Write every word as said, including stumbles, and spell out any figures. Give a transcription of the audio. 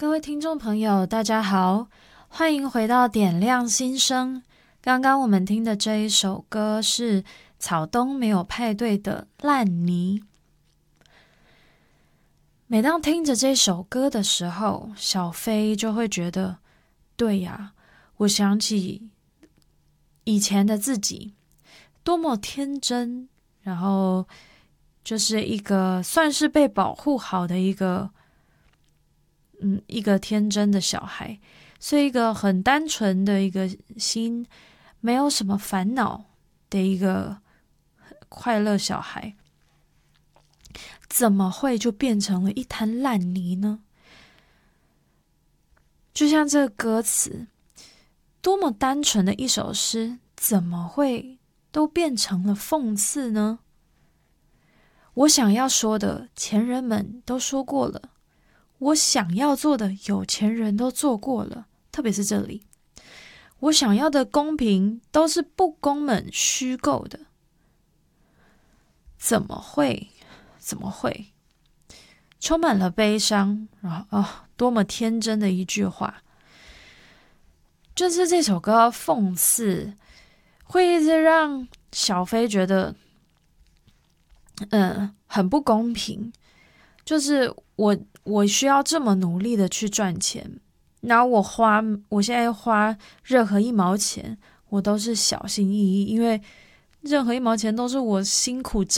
各位听众朋友，大家好，欢迎回到点亮心声。刚刚我们听的这一首歌是草东没有派对的烂泥。每当听着这首歌的时候，小飞就会觉得，对呀，我想起以前的自己，多么天真，然后就是一个算是被保护好的一个嗯，一个天真的小孩，是一个很单纯的一个心，没有什么烦恼的一个快乐小孩，怎么会就变成了一滩烂泥呢？就像这个歌词，多么单纯的一首诗，怎么会都变成了讽刺呢？我想要说的，前人们都说过了。我想要做的，有钱人都做过了，特别是这里，我想要的公平都是不公们虚构的，怎么会？怎么会？充满了悲伤，然后哦，多么天真的一句话！就是这首歌讽刺，会一直让小飞觉得，嗯，很不公平。就是我。我需要这么努力的去赚钱，然后我花，我现在花任何一毛钱，我都是小心翼翼，因为任何一毛钱都是我辛苦挣